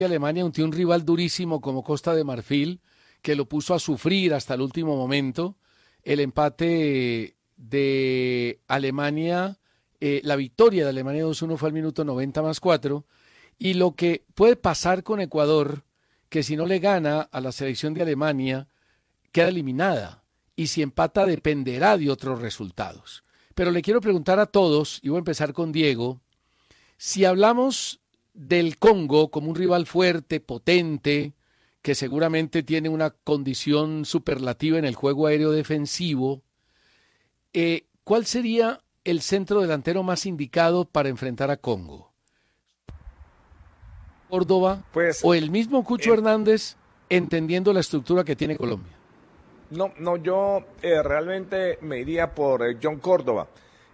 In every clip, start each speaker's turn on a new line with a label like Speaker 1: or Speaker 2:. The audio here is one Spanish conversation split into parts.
Speaker 1: Alemania ante un rival durísimo como Costa de Marfil, que lo puso a sufrir hasta el último momento. El empate de Alemania, la victoria de Alemania 2-1 fue al minuto 90+4. Y lo que puede pasar con Ecuador, que si no le gana a la selección de Alemania, queda eliminada. Y si empata dependerá de otros resultados. Pero le quiero preguntar a todos, y voy a empezar con Diego, si hablamos del Congo como un rival fuerte, potente, que seguramente tiene una condición superlativa en el juego aéreo defensivo, ¿cuál sería el centro delantero más indicado para enfrentar a Congo? ¿Córdoba o el mismo Cucho Hernández, entendiendo la estructura que tiene Colombia?
Speaker 2: No, yo realmente me iría por John Córdoba.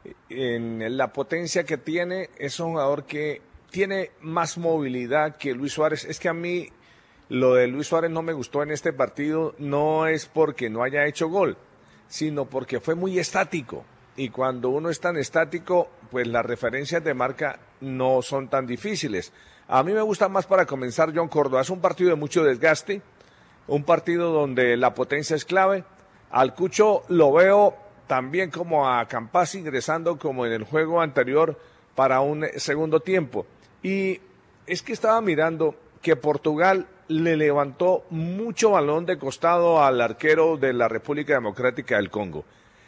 Speaker 2: En la potencia que tiene, es un jugador que tiene más movilidad que Luis Suárez. Es que a mí lo de Luis Suárez no me gustó en este partido, no es porque no haya hecho gol, sino porque fue muy estático. Y cuando uno es tan estático, pues las referencias de marca no son tan difíciles. A mí me gusta más para comenzar John Córdoba. Es un partido de mucho desgaste, un partido donde la potencia es clave. Al Cucho lo veo también como a Campas ingresando como en el juego anterior para un segundo tiempo. Y es que estaba mirando que Portugal le levantó mucho balón de costado al arquero de la República Democrática del Congo.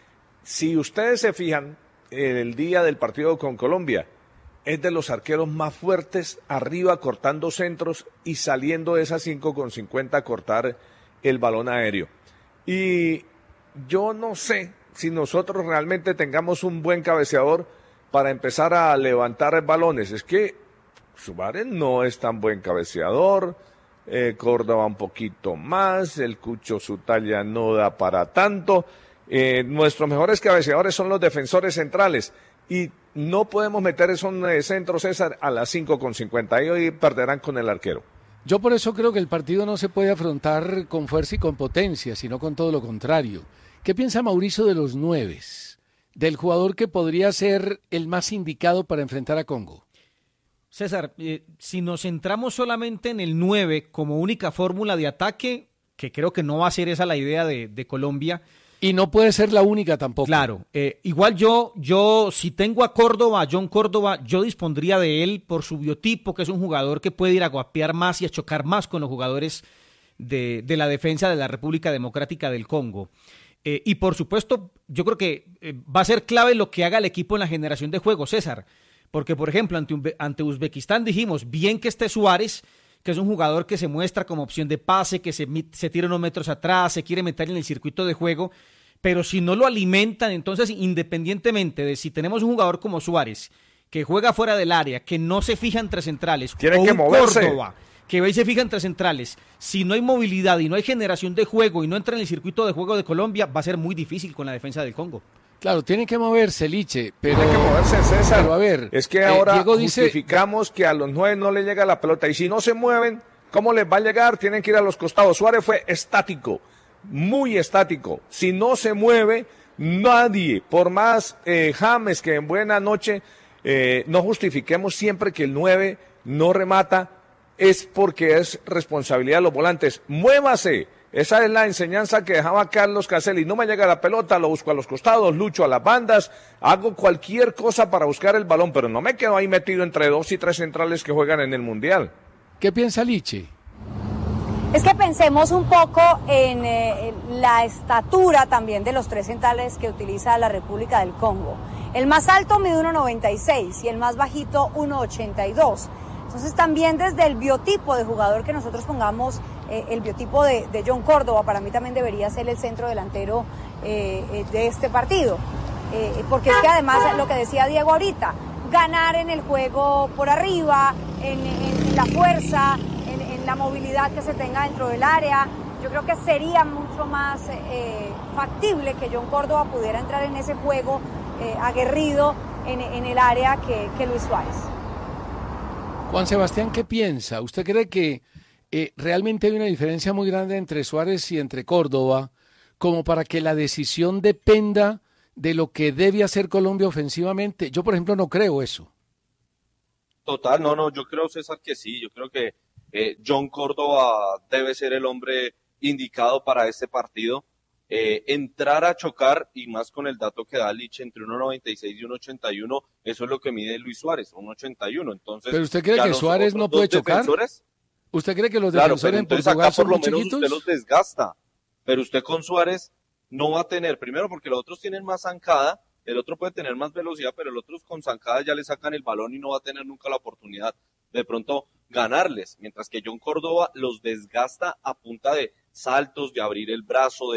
Speaker 2: Si ustedes se fijan, el día del partido con Colombia, es de los arqueros más fuertes arriba cortando centros y saliendo de esas 5,50 a cortar el balón aéreo. Y yo no sé si nosotros realmente tengamos un buen cabeceador para empezar a levantar balones. Es que Suárez no es tan buen cabeceador, Córdoba un poquito más, el Cucho su talla no da para tanto. Nuestros mejores cabeceadores son los defensores centrales y no podemos meter esos centros, César, a las 5,50 y hoy perderán con el arquero.
Speaker 1: Yo por eso creo que el partido no se puede afrontar con fuerza y con potencia, sino con todo lo contrario. ¿Qué piensa Mauricio de los 9, del jugador que podría ser el más indicado para enfrentar a Congo?
Speaker 3: César, si nos centramos solamente en el 9 como única fórmula de ataque, que creo que no va a ser esa la idea de Colombia.
Speaker 1: Y no puede ser la única tampoco.
Speaker 3: Claro, igual yo si tengo a Córdoba, a John Córdoba, yo dispondría de él por su biotipo, que es un jugador que puede ir a guapear más y a chocar más con los jugadores de la defensa de la República Democrática del Congo. Y por supuesto, yo creo que va a ser clave lo que haga el equipo en la generación de juego, César. Porque, por ejemplo, ante Uzbekistán dijimos, bien que esté Suárez, que es un jugador que se muestra como opción de pase, que se tira unos metros atrás, se quiere meter en el circuito de juego, pero si no lo alimentan, entonces independientemente de si tenemos un jugador como Suárez, que juega fuera del área, que no se fija entre centrales,
Speaker 2: tiene que moverse.
Speaker 3: Córdoba, que ve y se fija entre centrales, si no hay movilidad y no hay generación de juego y no entra en el circuito de juego de Colombia, va a ser muy difícil con la defensa del Congo.
Speaker 1: Claro, tiene que moverse, Liche, pero...
Speaker 2: Tiene que moverse, César.
Speaker 1: Pero a ver,
Speaker 2: es que ahora
Speaker 1: Diego
Speaker 2: justificamos que a los 9 no le llega la pelota, y si no se mueven, ¿cómo les va a llegar? Tienen que ir a los costados. Suárez fue estático, muy estático. Si no se mueve, nadie, por más James que en buena noche, no justifiquemos siempre que el 9 no remata, es porque es responsabilidad de los volantes. ¡Muévase! Esa es la enseñanza que dejaba Carlos Caselli. No me llega la pelota, lo busco a los costados, lucho a las bandas, hago cualquier cosa para buscar el balón, pero no me quedo ahí metido entre 2 y 3 centrales que juegan en el Mundial.
Speaker 1: ¿Qué piensa Liche?
Speaker 4: Es que pensemos un poco en la estatura también de los 3 centrales que utiliza la República del Congo. El más alto mide 1,96 y el más bajito 1,82. Entonces también desde el biotipo de jugador que nosotros pongamos, el biotipo de John Córdoba para mí también debería ser el centro delantero de este partido. Porque es que además lo que decía Diego ahorita, ganar en el juego por arriba, en la fuerza, en la movilidad que se tenga dentro del área, yo creo que sería mucho más factible que John Córdoba pudiera entrar en ese juego aguerrido en el área que Luis Suárez.
Speaker 1: Juan Sebastián, ¿qué piensa? ¿Usted cree que realmente hay una diferencia muy grande entre Suárez y entre Córdoba como para que la decisión dependa de lo que debe hacer Colombia ofensivamente? Yo, por ejemplo, no creo eso.
Speaker 5: Total, no, yo creo, César, que sí. Yo creo que John Córdoba debe ser el hombre indicado para este partido. Entrar a chocar, y más con el dato que da Lich, entre 1.96 y 1.81, eso es lo que mide Luis Suárez, 1.81. Entonces,
Speaker 1: ¿pero usted cree que Suárez no puede chocar? ¿Usted cree que los defensores en Portugal son muy chiquitos?
Speaker 5: Usted los desgasta, pero usted con Suárez no va a tener, primero porque los otros tienen más zancada, el otro puede tener más velocidad, pero el otro con zancada ya le sacan el balón y no va a tener nunca la oportunidad de pronto ganarles, mientras que John Córdoba los desgasta a punta de saltos, de abrir el brazo,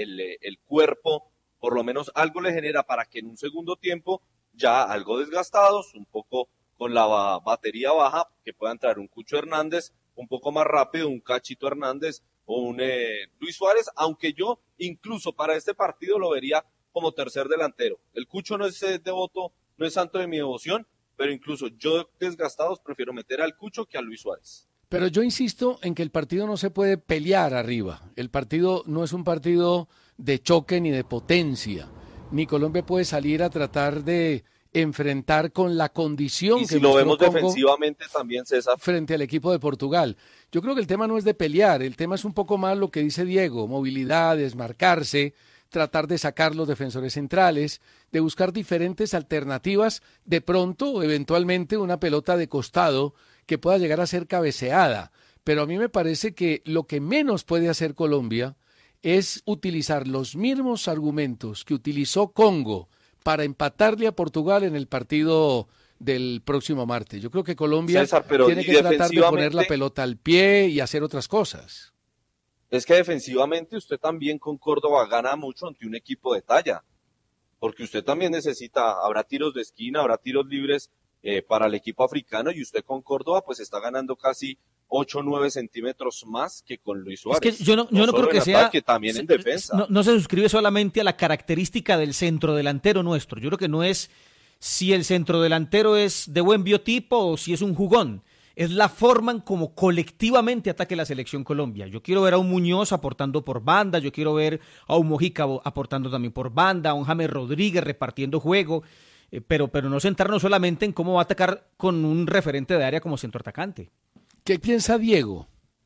Speaker 5: el cuerpo, por lo menos algo le genera para que en un segundo tiempo, ya algo desgastados, un poco con la batería baja, que pueda entrar un Cucho Hernández un poco más rápido, un Cachito Hernández o un Luis Suárez, aunque yo incluso para este partido lo vería como tercer delantero. El Cucho no es devoto, no es santo de mi devoción, pero incluso yo desgastados prefiero meter al Cucho que a Luis Suárez.
Speaker 1: Pero yo insisto en que el partido no se puede pelear arriba. El partido no es un partido de choque ni de potencia. Ni Colombia puede salir a tratar de enfrentar con la condición
Speaker 5: y
Speaker 1: que
Speaker 5: si lo vemos
Speaker 1: Congo
Speaker 5: defensivamente también, César,
Speaker 1: frente al equipo de Portugal. Yo creo que el tema no es de pelear, el tema es un poco más lo que dice Diego, movilidad, desmarcarse, tratar de sacar los defensores centrales, de buscar diferentes alternativas, de pronto, eventualmente, una pelota de costado que pueda llegar a ser cabeceada. Pero a mí me parece que lo que menos puede hacer Colombia es utilizar los mismos argumentos que utilizó Congo para empatarle a Portugal en el partido del próximo martes. Yo creo que Colombia
Speaker 5: César,
Speaker 1: tiene que tratar de poner la pelota al pie y hacer otras cosas.
Speaker 5: Es que defensivamente usted también con Córdoba gana mucho ante un equipo de talla, porque usted también necesita, habrá tiros de esquina, habrá tiros libres para el equipo africano, y usted con Córdoba pues está ganando casi 8 o 9 centímetros más que con Luis Suárez.
Speaker 3: Es que yo no creo que sea...
Speaker 5: Ataque, también en defensa.
Speaker 3: No se suscribe solamente a la característica del centrodelantero nuestro. Yo creo que no es si el centrodelantero es de buen biotipo o si es un jugón. Es la forma en como colectivamente ataque la selección Colombia. Yo quiero ver a un Muñoz aportando por banda, yo quiero ver a un Mojica aportando también por banda, a un James Rodríguez repartiendo juego, pero no centrarnos solamente en cómo va a atacar con un referente de área como centroatacante.
Speaker 1: ¿Qué piensa Diego?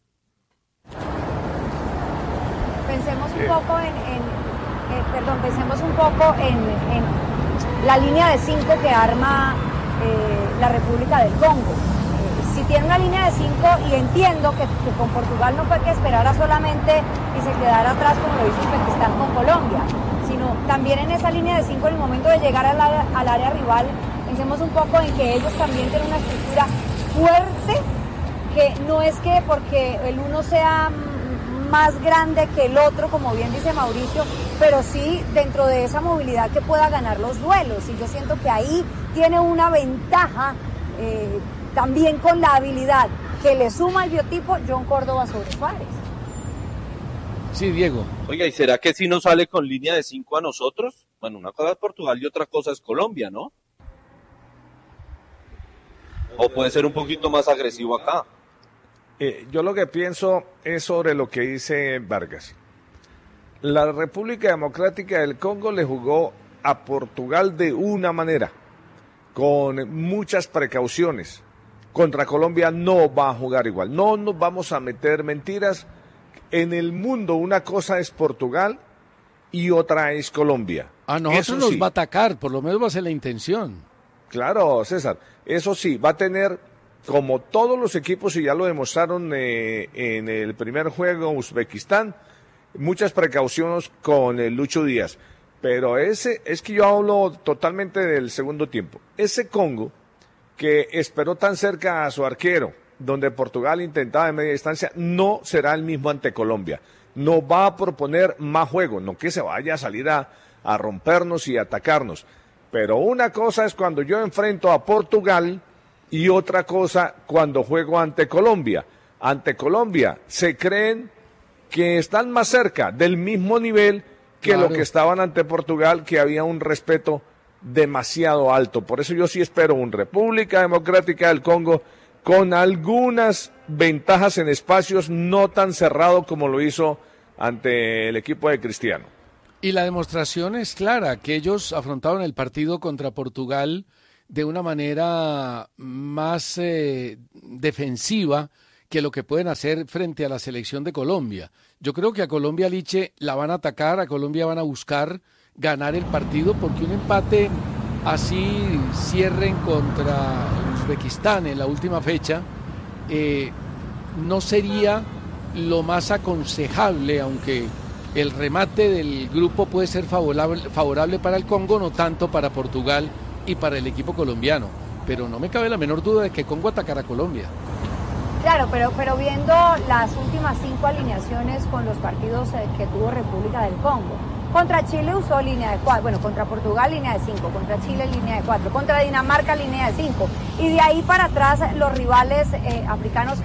Speaker 4: Pensemos un poco en la línea de 5 que arma la República del Congo. Si tiene una línea de 5, y entiendo que con Portugal no fue que esperara solamente y se quedara atrás como lo hizo Uzbekistán con Colombia, sino también en esa línea de 5, en el momento de llegar al área rival, pensemos un poco en que ellos también tienen una estructura fuerte, que no es que porque el uno sea más grande que el otro, como bien dice Mauricio, pero sí dentro de esa movilidad que pueda ganar los duelos, y yo siento que ahí tiene una ventaja también con la habilidad que le suma el biotipo John Córdoba sobre Suárez.
Speaker 1: Sí, Diego.
Speaker 5: Oiga, ¿y será que si no sale con línea de 5 a nosotros? Bueno, una cosa es Portugal y otra cosa es Colombia, ¿no? O puede ser un poquito más agresivo acá.
Speaker 2: Yo lo que pienso es sobre lo que dice Vargas. La República Democrática del Congo le jugó a Portugal de una manera, con muchas precauciones. Contra Colombia no va a jugar igual. No nos vamos a meter mentiras. En el mundo una cosa es Portugal y otra es Colombia.
Speaker 1: A nosotros nos va a atacar, por lo menos va a ser la intención.
Speaker 2: Claro, César. Eso sí, va a tener, como todos los equipos, y ya lo demostraron en el primer juego Uzbekistán, muchas precauciones con el Lucho Díaz. Pero es que yo hablo totalmente del segundo tiempo. Ese Congo que esperó tan cerca a su arquero, donde Portugal intentaba de media distancia, no será el mismo ante Colombia. No va a proponer más juego, no que se vaya a salir a rompernos y atacarnos. Pero una cosa es cuando yo enfrento a Portugal y otra cosa cuando juego ante Colombia. Ante Colombia se creen que están más cerca del mismo nivel que
Speaker 1: claro,
Speaker 2: lo que estaban ante Portugal, que había un respeto demasiado alto. Por eso yo sí espero un República Democrática del Congo con algunas ventajas en espacios no tan cerrado como lo hizo ante el equipo de Cristiano.
Speaker 1: Y la demostración es clara, que ellos afrontaron el partido contra Portugal de una manera más defensiva que lo que pueden hacer frente a la selección de Colombia. Yo creo que a Colombia, Liche, la van a atacar, a Colombia van a buscar ganar el partido, porque un empate así cierren contra Uzbekistán en la última fecha no sería lo más aconsejable, aunque el remate del grupo puede ser favorable para el Congo, no tanto para Portugal y para el equipo colombiano. Pero no me cabe la menor duda de que Congo atacará a Colombia.
Speaker 4: Claro, pero viendo las últimas 5 alineaciones con los partidos que tuvo República del Congo, contra Chile usó línea de 4, bueno, contra Portugal línea de 5, contra Chile línea de 4, contra Dinamarca línea de 5, y de ahí para atrás los rivales africanos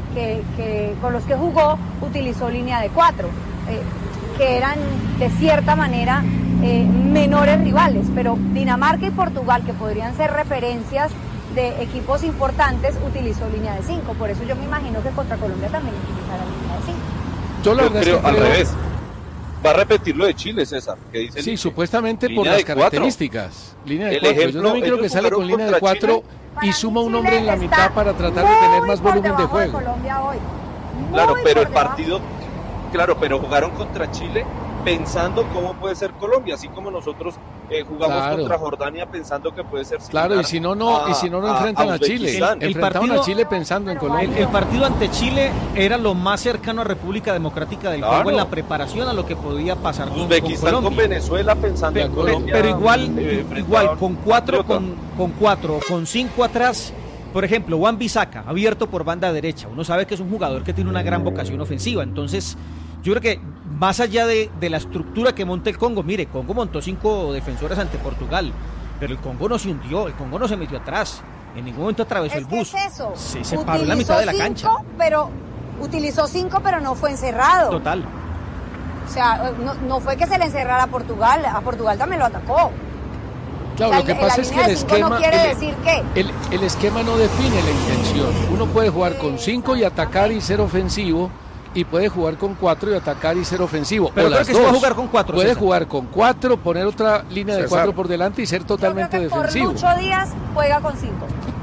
Speaker 4: con los que jugó utilizó línea de 4, que eran de cierta manera menores rivales, pero Dinamarca y Portugal, que podrían ser referencias de equipos importantes, utilizó línea de 5, por eso yo me imagino que contra Colombia también utilizará línea de 5.
Speaker 5: Yo creo al revés. Va a repetir lo de Chile, César, que dice.
Speaker 1: Sí, supuestamente por las características. Línea de 4. Yo también creo que sale con línea de 4 y suma un hombre en la mitad para tratar de tener más volumen de juego.
Speaker 5: Claro, pero el partido, pero jugaron contra Chile pensando cómo puede ser Colombia, así como nosotros jugamos contra Jordania pensando que puede ser similar.
Speaker 1: Claro, y si no enfrentan a Chile. Enfrentaron a Chile pensando en Colombia.
Speaker 3: El partido ante Chile era lo más cercano a República Democrática del Congo en la preparación a lo que podía pasar con Colombia.
Speaker 5: Con Venezuela pensando en Colombia.
Speaker 3: Pero igual con 4 o con 5 atrás. Por ejemplo, Wan-Bissaka, abierto por banda derecha. Uno sabe que es un jugador que tiene una gran vocación ofensiva. Entonces, yo creo que más allá de la estructura que monta el Congo, mire, Congo montó 5 defensores ante Portugal, pero el Congo no se hundió, el Congo no se metió atrás. En ningún momento atravesó el bus.
Speaker 4: ¿Es eso?
Speaker 3: Se paró en la mitad de la cancha.
Speaker 4: Utilizó 5, pero no fue encerrado.
Speaker 3: Total.
Speaker 4: O sea, no fue que se le encerrara a Portugal también lo atacó.
Speaker 1: Claro, lo que pasa es que el esquema,
Speaker 4: no quiere decir que
Speaker 1: el esquema no define la intención. Uno puede jugar con 5 y atacar y ser ofensivo, y puede jugar con 4 y atacar y ser ofensivo.
Speaker 3: Pero creo que se va a jugar con 4.
Speaker 1: Puede jugar con 4, poner otra línea de 4 por delante y ser totalmente defensivo.
Speaker 4: Por Lucho Díaz juega con 5.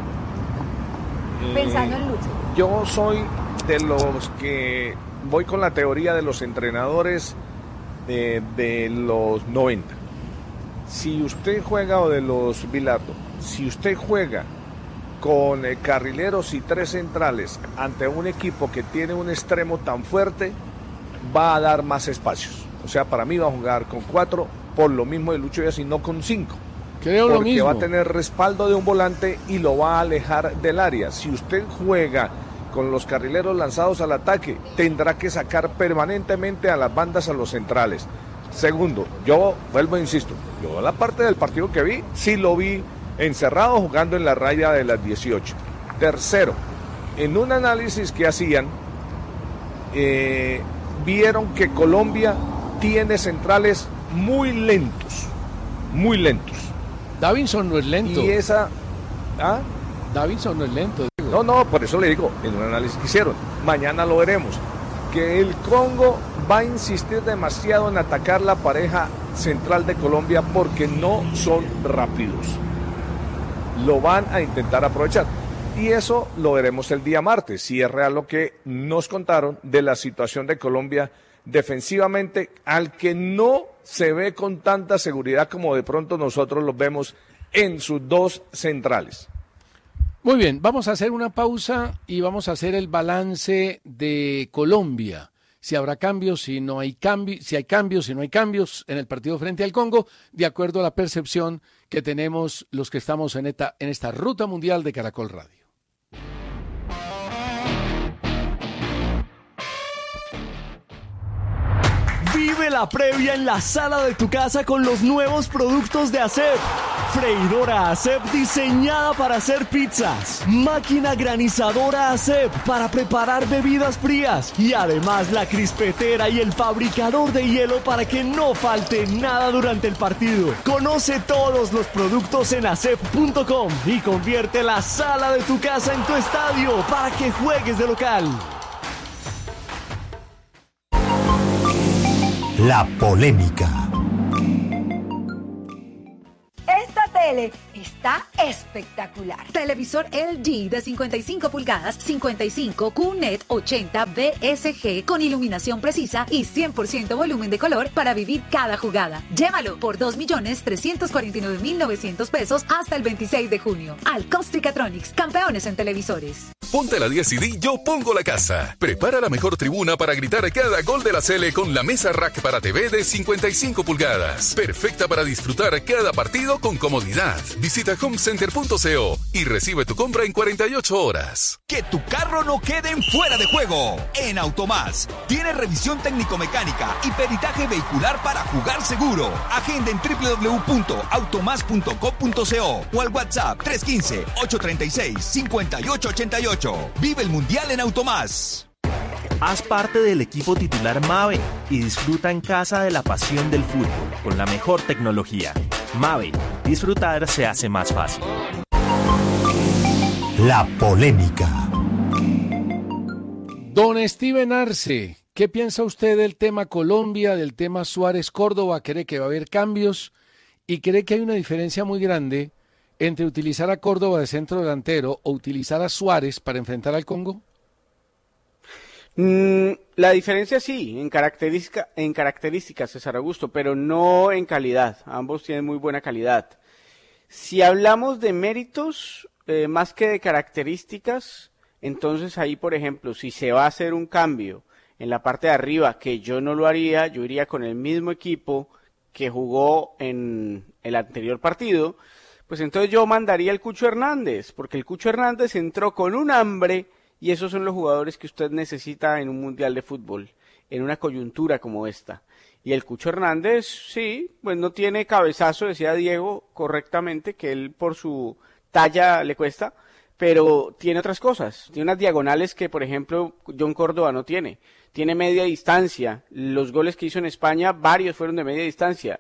Speaker 4: Pensando en Lucho.
Speaker 2: Yo soy de los que voy con la teoría de los entrenadores de los 90. Si usted juega, o de los Bilardo, si usted juega con carrileros y 3 centrales ante un equipo que tiene un extremo tan fuerte, va a dar más espacios. O sea, para mí va a jugar con 4 por lo mismo de Lucho Díaz y no con 5.
Speaker 1: Creo lo mismo.
Speaker 2: Porque va a tener respaldo de un volante y lo va a alejar del área. Si usted juega con los carrileros lanzados al ataque, tendrá que sacar permanentemente a las bandas, a los centrales. Segundo, yo vuelvo e insisto, yo la parte del partido que vi, sí lo vi encerrado jugando en la raya de las 18. Tercero, en un análisis que hacían, vieron que Colombia tiene centrales muy lentos.
Speaker 1: Davinson no es lento.
Speaker 2: Y esa... ¿Ah?
Speaker 1: Davinson no es lento.
Speaker 2: Digo. No, por eso le digo, en un análisis que hicieron, mañana lo veremos, que el Congo va a insistir demasiado en atacar la pareja central de Colombia porque no son rápidos. Lo van a intentar aprovechar. Y eso lo veremos el día martes, si es real lo que nos contaron de la situación de Colombia defensivamente, al que no se ve con tanta seguridad como de pronto nosotros los vemos en sus 2 centrales.
Speaker 1: Muy bien, vamos a hacer una pausa y vamos a hacer el balance de Colombia. Si habrá cambios, si no hay cambios, si hay cambios, si no hay cambios en el partido frente al Congo, de acuerdo a la percepción que tenemos los que estamos en esta ruta mundial de Caracol Radio.
Speaker 6: Vive la previa en la sala de tu casa con los nuevos productos de ASEP. Freidora ASEP diseñada para hacer pizzas. Máquina granizadora ASEP para preparar bebidas frías. Y además la crispetera y el fabricador de hielo para que no falte nada durante el partido. Conoce todos los productos en asep.com y convierte la sala de tu casa en tu estadio para que juegues de local.
Speaker 7: La polémica.
Speaker 4: Esta tele está
Speaker 7: está espectacular. Televisor LG de 55 pulgadas, 55 QNET 80 BSG con iluminación precisa y 100% volumen de color para vivir cada jugada. Llévalo por 2.349.900 pesos hasta el 26 de junio. Alcostricatronics, campeones en televisores.
Speaker 8: Ponte la 10 y di Yo Pongo la Casa. Prepara la mejor tribuna para gritar cada gol de la Sele con la mesa rack para TV de 55 pulgadas. Perfecta para disfrutar cada partido con comodidad. Visita homecenter.co y recibe tu compra en 48 horas.
Speaker 9: Que tu carro no quede en fuera de juego. En Automás tiene revisión técnico-mecánica y peritaje vehicular para jugar seguro. Agenda en www.automas.co.co o al WhatsApp 315-836-5888. Vive el Mundial en Automás.
Speaker 10: Haz parte del equipo titular Mave y disfruta en casa de la pasión del fútbol con la mejor tecnología. Mave, disfrutar se hace más fácil.
Speaker 11: La polémica.
Speaker 1: Don Steven Arce, ¿qué piensa usted del tema Colombia, del tema Suárez-Córdoba? ¿Cree que va a haber cambios? ¿Y cree que hay una diferencia muy grande entre utilizar a Córdoba de centro delantero o utilizar a Suárez para enfrentar al Congo?
Speaker 12: La diferencia sí, en características, César Augusto, pero no en calidad. Ambos tienen muy buena calidad. Si hablamos de méritos, más que de características, entonces ahí, por ejemplo, si se va a hacer un cambio en la parte de arriba, que yo no lo haría, yo iría con el mismo equipo que jugó en el anterior partido, pues entonces yo mandaría al Cucho Hernández, porque el Cucho Hernández entró con un hambre y esos son los jugadores que usted necesita en un mundial de fútbol, en una coyuntura como esta. Y el Cucho Hernández, sí, pues no tiene cabezazo, decía Diego correctamente, que él por su talla le cuesta, pero tiene otras cosas, tiene unas diagonales que, por ejemplo, John Córdoba no tiene. Tiene media distancia, los goles que hizo en España, varios fueron de media distancia.